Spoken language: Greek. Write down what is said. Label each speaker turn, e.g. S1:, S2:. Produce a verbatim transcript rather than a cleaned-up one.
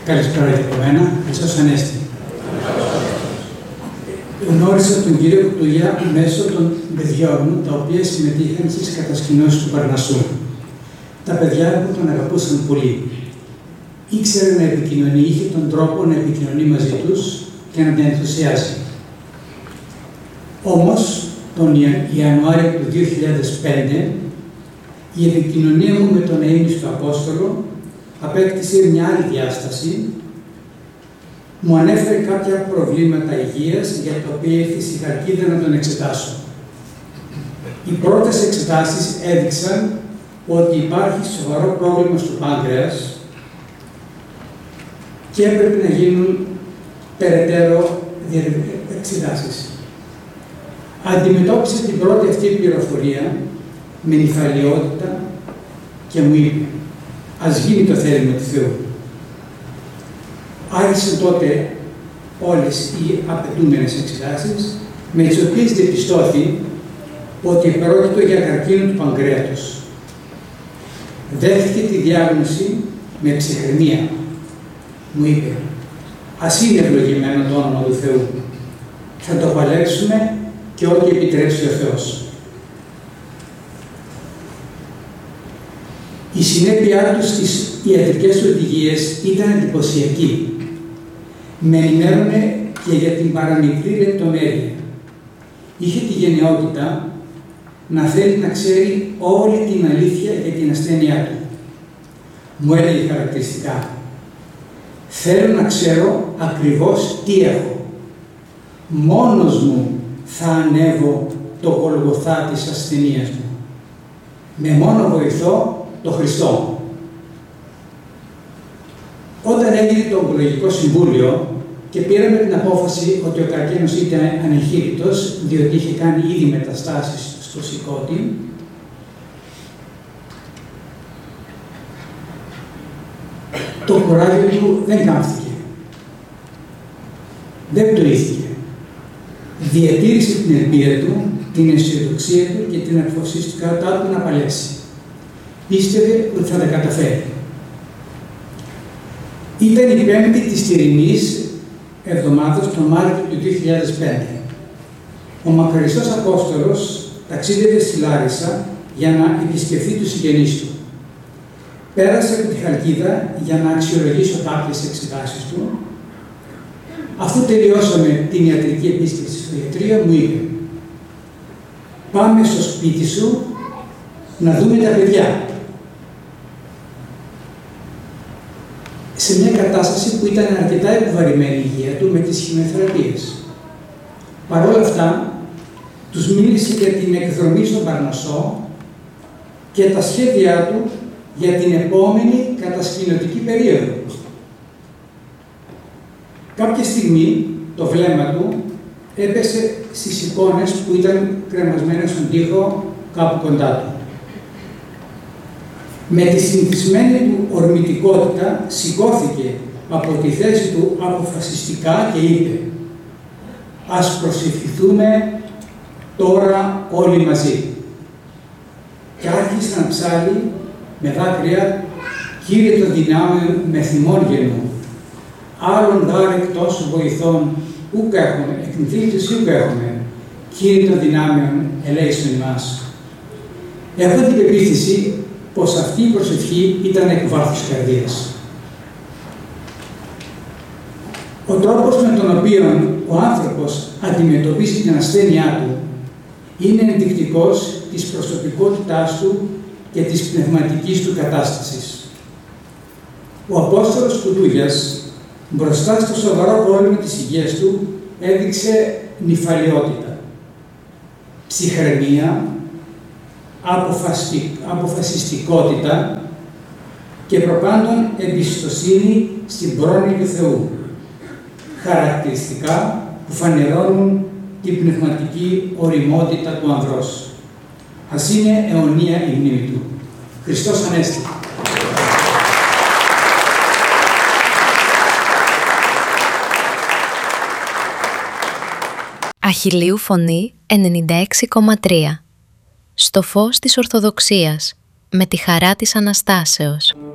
S1: Καλησπέρα και από μένα. Χριστός Ανέστη. Γνώρισα τον κύριο Κουτουλιά μέσω των παιδιών μου, τα οποία συμμετείχαν στις κατασκηνώσεις του Παρνασσού. Τα παιδιά μου τον αγαπούσαν πολύ. Ήξερε να επικοινωνεί, είχε τον τρόπο να επικοινωνεί μαζί τους και να τα ενθουσιάσει. Όμως, τον Ιανουάριο του δύο χιλιάδες πέντε, η επικοινωνία μου με τον αείμνηστο Απόστολο απέκτησε μια άλλη διάσταση. Μου ανέφερε κάποια προβλήματα υγείας για τα οποία ήρθε στη Χαλκίδα να τον εξετάσω. Οι πρώτες εξετάσεις έδειξαν ότι υπάρχει σοβαρό πρόβλημα στο πάγκρεας και έπρεπε να γίνουν περαιτέρω εξετάσεις. Αντιμετώπισε την πρώτη αυτή πληροφορία με νυφαλιότητα και μου είπε: «Ας γίνει το θέλημα του Θεού». Άρχισαν τότε όλες οι απαιτούμενες εξετάσεις, με τις οποίες διαπιστώθη ότι πρόκειται για καρκίνο του παγκρέατος. Δέχτηκε τη διάγνωση με ψυχραιμία. Μου είπε: «Ας είναι ευλογημένο το όνομα του Θεού. Θα το παλέψουμε και ό,τι επιτρέψει ο Θεός». Η συνέπειά του στις ιατρικές οδηγίες ήταν εντυπωσιακή. Με ενημέρωνε και για την παραμικρή λεπτομέρεια. Είχε τη γενναιότητα να θέλει να ξέρει όλη την αλήθεια για την ασθένειά του. Μου έλεγε χαρακτηριστικά: «Θέλω να ξέρω ακριβώς τι έχω. Μόνος μου θα ανέβω το Γολγοθά της ασθενείας μου. Με μόνο βοηθό το Χριστό». Όταν έγινε το Ογκολογικό Συμβούλιο και πήραμε την απόφαση ότι ο καρκίνος ήταν ανεγχείρητος, διότι είχε κάνει ήδη μεταστάσεις στο σηκώτη, το κουράγιο του δεν κάμφθηκε. Δεν πτωήθηκε. Διατήρησε την ελπίδα του, την αισιοδοξία του και την αποφασιστικότητά του να παλέψει. Πίστευε ότι θα τα καταφέρει. Ήταν η πέμπτη της θηρινής εβδομάδας τον Μάρτιο του δύο χιλιάδες πέντε. Ο μακαριστός Απόστολος ταξίδευε στη Λάρισα για να επισκεφθεί τους συγγενείς του. Πέρασε από τη Χαλκίδα για να αξιολογήσω κάποιες εξετάσεις του. Αφού τελειώσαμε την ιατρική επίσκεψη στο ιατρείο, μου είπε: «Πάμε στο σπίτι σου να δούμε τα παιδιά». Σε μια κατάσταση που ήταν αρκετά επιβαρημένη η υγεία του με τις χημειοθεραπείες. Παρ' όλα αυτά, τους μίλησε για την εκδρομή στον Παρνασσό και τα σχέδιά του για την επόμενη κατασκηνωτική περίοδο. Κάποια στιγμή το βλέμμα του έπεσε στις εικόνες που ήταν κρεμασμένες στον τοίχο κάπου κοντά του. Με τη συνηθισμένη του ορμητικότητα σηκώθηκε από τη θέση του αποφασιστικά και είπε: «Ας προσευχηθούμε τώρα όλοι μαζί». Και άρχισε να ψάλει με δάκρυα: «Κύριε των δυνάμεων με θυμόν γεννού, άλλον δάρ εκτός βοηθών ούκ έχουμε, εκνηθήτως ούκ έχουμε, Κύριε των δυνάμεων ελέησον ημάς». Έχω την πεποίθηση πως αυτή η προσευχή ήταν εκ βάθους καρδίας. Ο τρόπος με τον οποίο ο άνθρωπος αντιμετωπίζει την ασθένειά του είναι ενδεικτικός της προσωπικότητάς του και της πνευματικής του κατάστασης. Ο Απόστολος Κουτούλιας, μπροστά στο σοβαρό πρόβλημα της υγείας του, έδειξε νυφαλιότητα, ψυχραιμία, αποφασιστικότητα και προπάντων εμπιστοσύνη στην πρόνοια του Θεού, χαρακτηριστικά που φανερώνουν την πνευματική ωριμότητα του ανδρός. Ας είναι αιωνία η μνήμη του. Χριστός Ανέστη.
S2: Αχιλλείου Φωνή ενενήντα έξι κόμμα τρία. Στο φως της Ορθοδοξίας, με τη χαρά της Αναστάσεως.